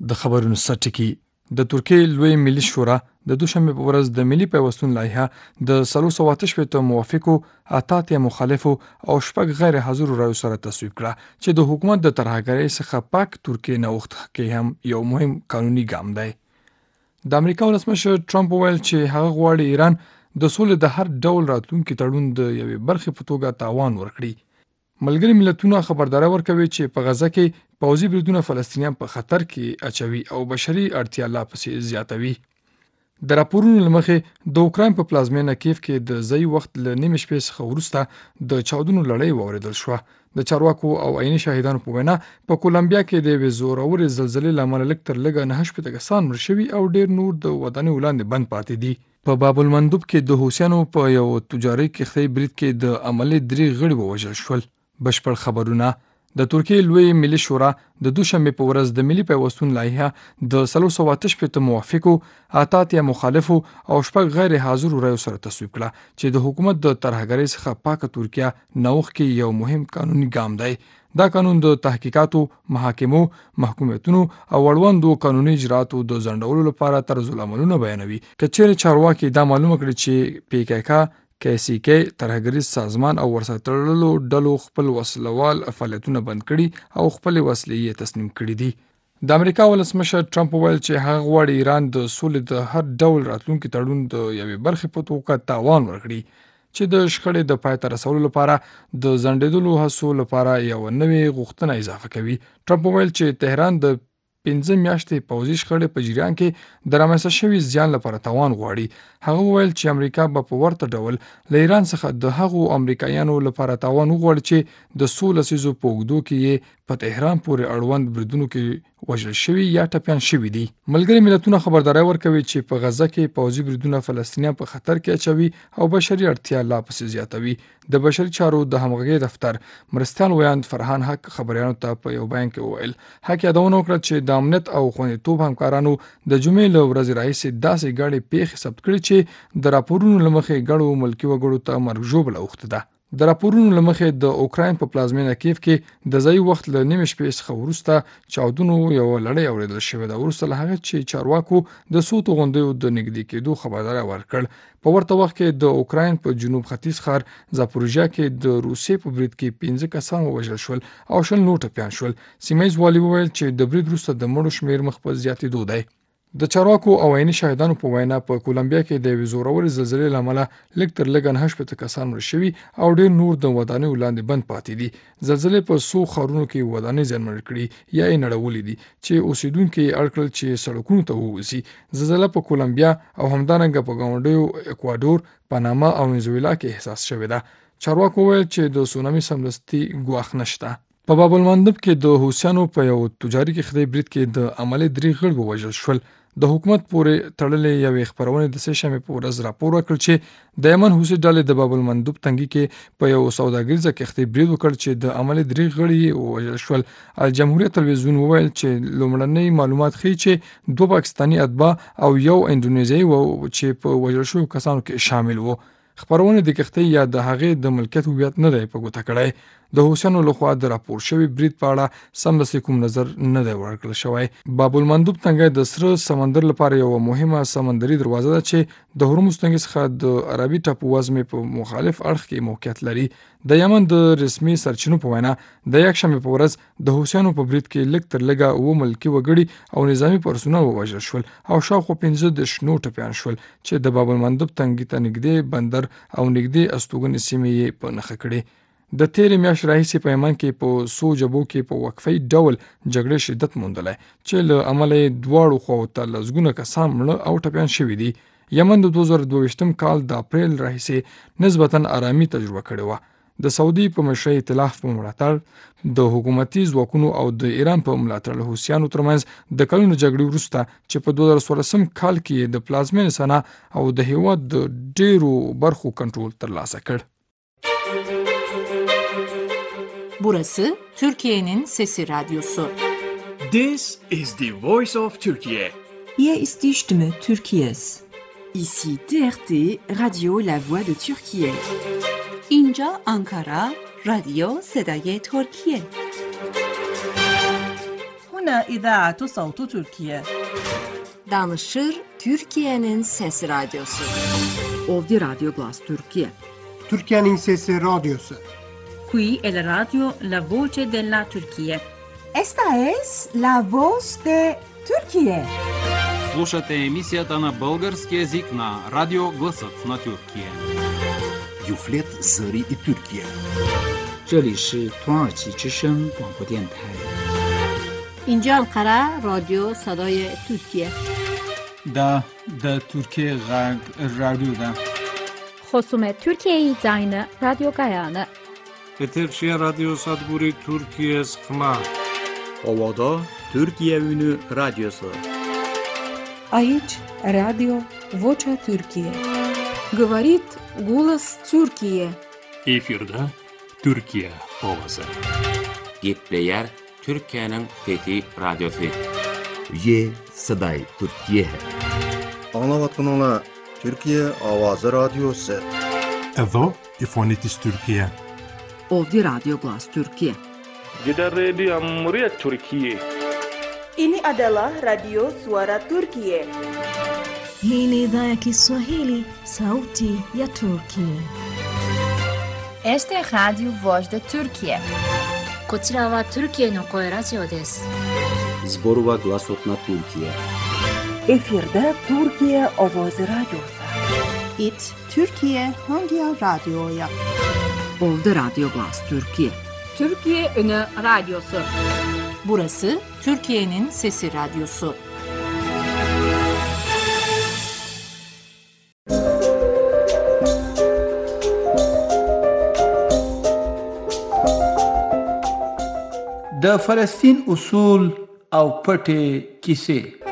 د خبرونو سرټکی د ترکیې لوی ملي شورا د دوشنبه په ورځ د ملي پیوستون لایحه د 388 موافقو، اتاتیا مخالفو او شپږ غیر حاضرو رایو سره تصویب کړه چې د حکومت د طرحګرۍ څخه پاک ترکیې نوښت کې هم یو مهم قانوني ګام دی. د امریکا ولسمشر ټرمپ وویل چې هغه غواړي ایران د سولې د هر ډول راتلونکي تړون د یوې برخې په توګه تاوان ورکړي. ملګري ملتونه خبرداری ورکوي چې په غزه کې پوځي بریدونه فلسطینیان په خطر کې اچوي او بشري اړتیا لا پسې زیاتوي. د راپورونو له مخې د اوکراین په پلازمینه کیف کې د ځای وخت له نیمې شپې څخه وروسته د چاودنو لړۍ واورېدل شوه. د چارواکو او عیني شاهدانو په وینا په کولمبیا کې د یوې زورورې زلزلې له امله لږ تر لږه 9 کسان مړه شوي او ډېر نور د ودانیو لاندې بند پاتې دي. په باب المندب کې د حوثیانو په یو تجاري کښتۍ برید کې د عملي 3 غړي ووژل شول. بشپړ خبرونه. د ترکیې لوی ملي شورا د دوشنبه په ورځ د ملي پیوستون لایحه د 388 موافقو، اتاتیا مخالفو او شپږ غیر حاضرو رایو سره تصویب کړه چې د حکومت د طرحګرۍ څخه پاک ترکیه نوښت کې یو مهم قانوني ګام دی. دا قانون د تحقیقاتو، محاکمو، محکومیتونو او اړوندو قانوني اجراتو د ځنډولو لپاره طرز العملونه بیانوي. که چیرې چارواکي دا معلومه کړي چې PKK KCK ترهګریز سازمان او ورسره تړلو ډلو خپل وسلوال فعالیتونه بند کړي او خپل وسلې یې تسلیم کړي دي. د امریکا ولسمشر ټرمپ وویل چې هغه غواړي ایران د سولې د هر ډول راتلونکي تړون د یوې برخې په توګه تاوان ورکړي چې د شخړې د پای ته رسولو لپاره د ځنډېدلو هڅو لپاره یو نوې غوښتنه اضافه کوي. ټرمپ وویل چې تهران د 15 میاشتې پوځي شخړې په جریان کې د رامنځته شوي زیان لپاره تاوان غواړي. هغه وویل چې امریکا به په ورته ډول له ایران څخه د هغو امریکایانو لپاره تاوان وغواړي چې د 16 لسیزو په اوږدو کې یې په تهران پورې اړوند بریدونو کې وژل شوي یا ټپیان شوي دي. ملګري ملتونه خبرداری ورکوي چې په غزه کې پوځي بریدونه فلسطینیان په خطر کې اچوي او بشري اړتیا لا پسې زیاتوي. د بشري چارو د همغږۍ دفتر مرستیال ویاند فرحان حق خبريانو ته په یو بیان کې وویل حق یادونه وکړه چې د امنیت او خوندیتوب همکارانو د جمعې له ورځې راهیسې داسې ګڼې پیښې ثبت کړي چې د راپورونو له مخې ګڼو ملکي وګړو ته مرګ ژوبله اوښته ده. د راپورونو له مخې د اوکراین په پلازمینه کیف کې د ځای وخت له نیمې شپې څخه وروسته چاودنو یو لړۍ اورېدل شوې ده، وروسته له هغه چې چارواکو د څو توغندیو د نږدې کېدو خبرداری ورکړ. په ورته وخت کې د اوکراین په جنوب ختیځ ښار زاپوریژیا کې د روسیې په برید کې 15 کسان ووژل شول او 20 نور ټپیان شول. سیمه‌ییز والي وویل چې د برید وروسته د مړو شمېر مخ په زیاتېدو دی. د چارواکو او عیني شاهدانو په وینا په کولمبیا کې د یوې زورورې زلزلې له امله لږ تر لږه 9 کسان مړه شوي او ډېر نور د ودانیو لاندې بند پاتې دي. زلزلې په څو ښارونو کې ودانۍ زیانمنې کړي یا یې نړولې دي چې اوسیدونکي یې اړ کړل چې سړکونو ته ووځي. زلزله په کولمبیا او همدارنګه په ګاونډیو اکوادور، پاناما او وینزویلا کې احساس شوې ده. چارواکو ویل چې د سونامي سمدستي ګواښ نشته. په باب المندب کې د حوثیانو په یو تجاري کښتۍ برید کې د عملي 3 غړي ووژل شول. د حکومت پورې تړلې یوې خپرونې د سه‌شنبې په ورځ راپور ورکړ چې د یمن حوثي ډلې د باب المندب تنګي کې په یو سوداګریزه کښتۍ برید وکړ چې د عملي 3 غړي یې ووژل شول. الجمهوریه تلویزیون وویل چې لومړنۍ معلومات ښیي چې 2 پاکستاني اتباع او یو اندونیزیایي و چې په وژل شویو کسانو کې شامل وو. خپرونه د کښتۍ یا د هغې د ملکیت هویت نه دی په ګوته کړی. د حوثیانو لخوا د راپور شوي برید په اړه سمدستي کوم نظر نه دی ورکړل شوی. باب المندب تنګی د سره سمندر لپاره یو مهمه سمندري دروازه ده چې د هرمز تنګي څخه د عربي ټاپو وزمې په مخالف اړخ کې موقعیت لري. د یمن د رسمي سرچینو په وینا د یکشنبې په ورځ د حوثیانو په برید کې لږ تر لږه 9 ملکي وګړي او نظامي پرسونل ووژل شول او شاوخوا 15 نور ټپیان شول چې د باب المندب تنګي ته نږدې بندر او نږدې استوګنې سیمې یې په نښه کړې. د تیرې میاشتې راهیسې په یمن کې په څو جبهو کې په وقفي ډول جګړې شدت موندلی چې له امله یې دواړو خواو ته لسګونه کسان مړه او ټپیان شوي دي. یمن د 2022 کال د اپریل راهیسې نسبتاً آرامي تجربه کړې وه. د سعودي په مشرۍ ائتلاف په ملاتړ د حکومتي ځواکونو او د ایران په ملاتړ له حوثیانو ترمنځ د کلونو جګړې وروسته چې په 2014 کال کې د پلازمینې سنا او د هېواد د ډېرو برخو کنټرول ترلاسه کړ. Burası Türkiye'nin Sesi Radyosu. This is the voice of Turkey. Hier ist die Stimme Türkiye's. Ici TRT, Radio La Voix de Türkiye. اینجا آنکارا، رادیو صدای ترکیه. هنا إذاعة صوت تركيا. Danışır Türkiye'nin Sesi Radyosu. Ovdje Radio Glas Türkiye. Türkiye'nin Sesi Radyosu. Qui è la radio La Voce della Turchia. Esta es la voz de Turquie. Слушате емисията на български език на Радио Гласът на Тюркия. Юфлет Зари и Türkiye. 这里是土耳其之声广播电台。 اینجا انقره رادیو صدای ترکیه. دا Türkiye Radyo'da. خصوم ترکیه زاین رادیو گایانه. Eterşehir Radyo Sadguri Türkiye Sıkma. Ovada Türkiye Ünü Radyosu. Aici Radio Vocea Türkiye. Говорит голос Türkiye. Efirde Türkiye Ovası. Gitleyer Türkiye'nin fethi radyosu. Ye Saday Türkiye. Anlavatkanala Türkiye Avazı Radyosu. Evo İfonitis Türkiye. Ovdje Radio Glas Türkiye. Gidan Radio Muryat Türkiye. Ini adalah Radio Suara Turkiye. Hii ni idhaa ya Kiswahili, Sauti ya Turkiye. Este es Radio Voz de Turkiye. こちらはトルキエの声ラジオです。 Zborova Glasotna Türkiye. Efirde Türkiye Ovoz Radyosu. It Türkiye Hangi Radyo'ya? Ovdje Radio Glas Türkiye. Türkiye Ünü Radyosu. Burası Türkiye'nin Sesi Radyosu. د فلسطین اصول او پټې کیسې.